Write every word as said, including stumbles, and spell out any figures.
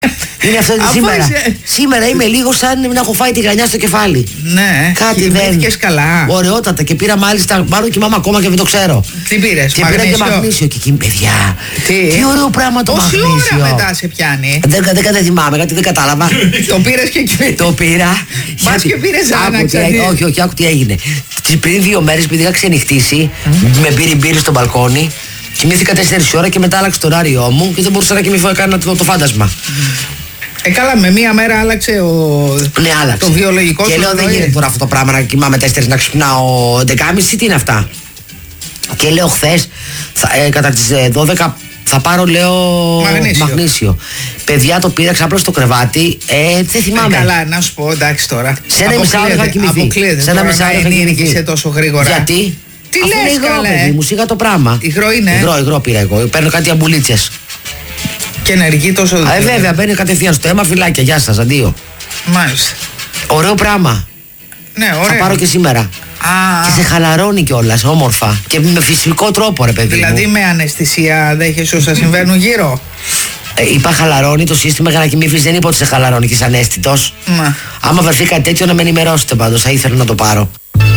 Είναι αυτό σήμερα. Είσαι... Σήμερα είμαι λίγο σαν να έχω φάει τη γρανιά στο κεφάλι. Ναι, κάτι δεν. Καλά. Ωραιότατα και πήρα μάλιστα. Μάλλον κοιμάμαι ακόμα και δεν το ξέρω. Τι πήρες, και πήρα και μαγνήσιο. Και εκεί, παιδιά. Τι, τι ωραίο πράγμα το μαγνήσιο. Πόση ώρα μετά σε πιάνει. Δεν, δεν, δεν θυμάμαι, γιατί δεν κατάλαβα. Το πήρες και εκεί. Το πήρα. Πας και πήρες Άναξα. Όχι, όχι, άκου τι έγινε. Πριν δύο μέρες, επειδή είχα ξενυχτήσει, με πήρε μπύρι στο μπαλκόνι. Κοιμήθηκα τέσσερις ώρα και μετά άλλαξε το ωράριό μου και δεν μπορούσα να κοιμηθώ, έκανα το, το φάντασμα. Ε, καλά, με μία μέρα άλλαξε ο... Ναι, άλλαξε. Το βιολογικό. Και λέω δεν γίνεται τώρα αυτό το πράγμα να κοιμάμαι τέσσερις, να ξυπνάω έντεκα, τι είναι αυτά. Και λέω χθες, ε, κατά τις δώδεκα θα πάρω, λέω, μαγνήσιο. μαγνήσιο. Παιδιά, το πήρα ξάπλω στο κρεβάτι, ε, δεν θυμάμαι. Ε, καλά, να σου πω, εντάξει τώρα. Σε ένα μισάωρο είχα κοιμηθεί. Αποκλείεται. Σε ένα μισάωρο είχα κοιμηθεί. τόσο γρήγορα. Γιατί? Τι λες, υγρό, παιδί μου, σιγά το πράγμα. Υγρό είναι. Υγρό, υγρό πήρα εγώ. Παίρνω κάτι αμπουλίτσες. Και ενεργεί τόσο. Α, ε, βέβαια, μπαίνει κατευθείαν στο αίμα, φυλάκια. Γεια σας, αντίο. Μάλιστα. Ωραίο πράγμα. Ναι, ωραίο. Θα πάρω και σήμερα. Α, και σε χαλαρώνει κιόλας, όμορφα. Και με φυσικό τρόπο, ρε παιδί. Δηλαδή μου. με αναισθησία δέχεσαι όσα συμβαίνουν γύρω. Ε, είπα χαλαρώνει το σύστημα για να κοιμήθεις, δεν είπα ότι σε χαλαρώνει και είσαι ανέστητος. Μα. Άμα βρεθεί κάτι τέτοιο να με ενημερώσετε πάντως, θα ήθελα να το πάρω.